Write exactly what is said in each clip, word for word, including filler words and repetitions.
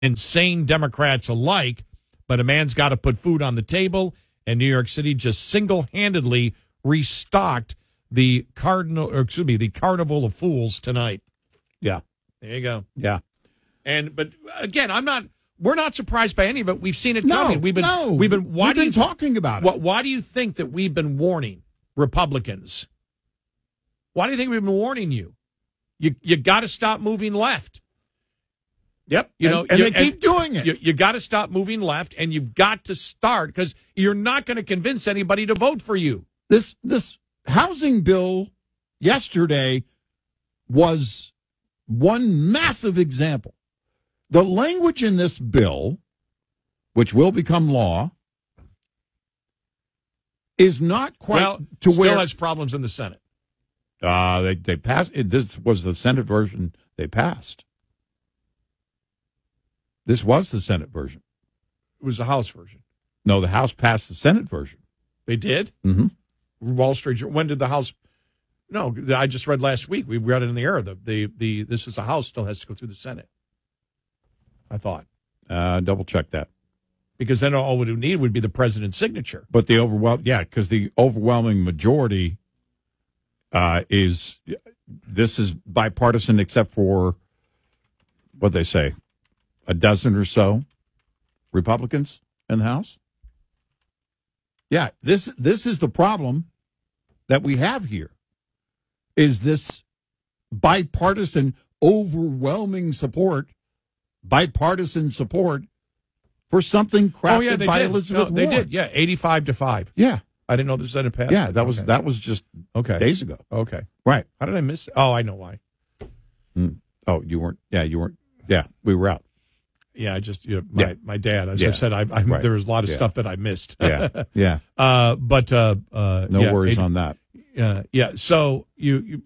insane Democrats alike, but a man's got to put food on the table, and New York City just single-handedly restocked the cardinal, or excuse me, the Carnival of Fools tonight. Yeah. There you go. Yeah. And but again, I'm not. We're not surprised by any of it. We've seen it No, coming. We've been. no. We've been. Why We've do been you talking about it. What, why do you think that we've been warning Republicans? Why do you think we've been warning you? You you got to stop moving left. Yep. You and, know, and you, they keep and doing it. You, you got to stop moving left, and you've got to start because you're not going to convince anybody to vote for you. This this housing bill yesterday was one massive example. The language in this bill, which will become law, is not quite well, to still where has problems in the Senate. Uh, they they passed. It, this was the Senate version they passed. This was the Senate version. It was the House version. No, the House passed the Senate version. They did? Mm-hmm. Wall Street Journal. When did the House? No, I just read last week. We read it in the air. The the the this is the House still has to go through the Senate. I thought. Uh, double check that. Because then all we would need would be the president's signature. But the overwhelm, yeah, because the overwhelming majority uh, is this is bipartisan, except for what they say, a dozen or so Republicans in the House. Yeah, this this is the problem that we have here. Is this bipartisan, overwhelming support, bipartisan support for something crafted oh, yeah, they by did. Elizabeth no, They Warren? did, yeah, eighty-five to five. Yeah. I didn't know the Senate passed. Yeah, that was okay. that was just okay. days ago. Okay. Right. How did I miss it? Oh, I know why. Mm. Oh, you weren't. Yeah, you weren't. Yeah, we were out. Yeah, I just, you know, my, Yeah. my dad, as Yeah. I said, I, I Right. there was a lot of Yeah. stuff that I missed. Yeah, yeah. uh, but, uh, uh, No yeah, worries it- on that. Uh, yeah. So you, you,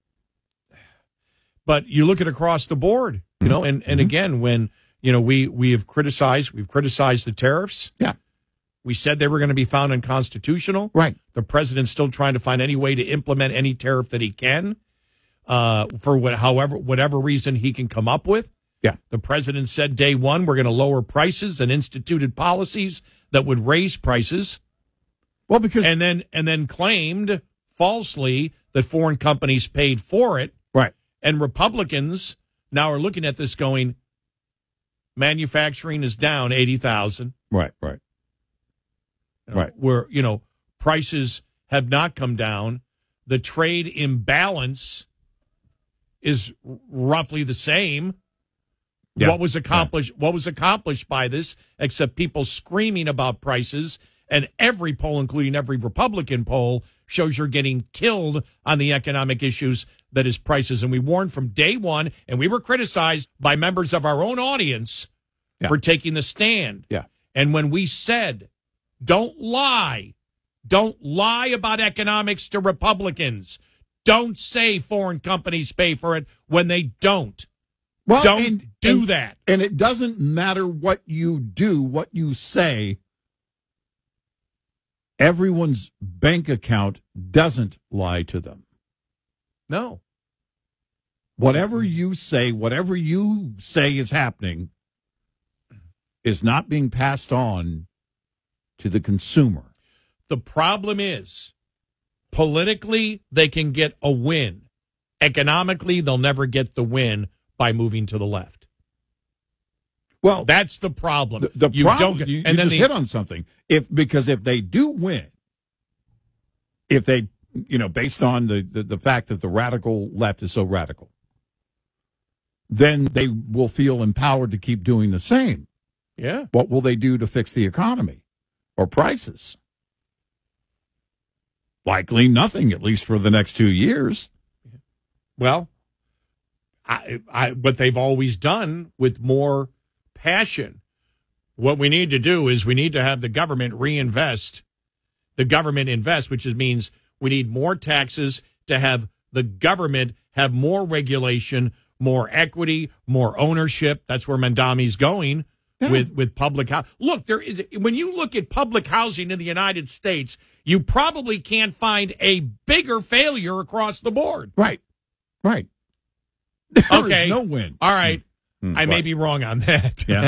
but you look at across the board, you know, and, and Mhm. again, when, you know, we, we have criticized, we've criticized the tariffs. Yeah. We said they were going to be found unconstitutional. Right. The president's still trying to find any way to implement any tariff that he can, uh, for what, however, whatever reason he can come up with. Yeah. The president said day one, we're going to lower prices and instituted policies that would raise prices. Well, because And then, and then claimed falsely that foreign companies paid for it. right. And Republicans now are looking at this going, manufacturing is down eighty thousand. Right. Right. You know, Right. Where, you know, prices have not come down. The trade imbalance is r- roughly the same. Yeah. What was accomplished? What was accomplished by this? Except people screaming about prices, and every poll, including every Republican poll, shows you're getting killed on the economic issues that is prices. And we warned from day one, and we were criticized by members of our own audience Yeah. for taking the stand. Yeah. And when we said, don't lie, don't lie about economics to Republicans. Don't say foreign companies pay for it when they don't. Well, Don't and, do and- that. And it doesn't matter what you do, what you say. Everyone's bank account doesn't lie to them. No. Whatever you say, whatever you say is happening is not being passed on to the consumer. The problem is, politically, they can get a win. Economically, they'll never get the win by moving to the left. Well, That's the problem. the, the you problem, don't, you, and you then just the, hit on something. If because if they do win, if they, you know, based on the, the, the fact that the radical left is so radical, then they will feel empowered to keep doing the same. yeah. What will they do to fix the economy or prices? Likely nothing, at least for the next two years. Well, I, I, what they've always done with more passion. What we need to do is we need to have the government reinvest. The government invest, which is, means we need more taxes to have the government have more regulation, more equity, more ownership. That's where Mandami's going Yeah. with, with public housing. Look, there is, when you look at public housing in the United States, you probably can't find a bigger failure across the board. Right. Right. There Okay. is no win. All right. I may right. be wrong on that. Yeah.